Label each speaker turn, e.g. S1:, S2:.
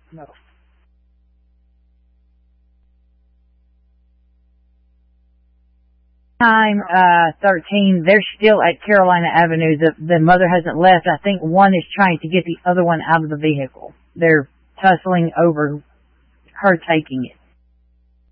S1: No. Time 13, they're still at Carolina Avenue. The mother hasn't left. I think one is trying to get the other one out of the vehicle. They're tussling over her taking it.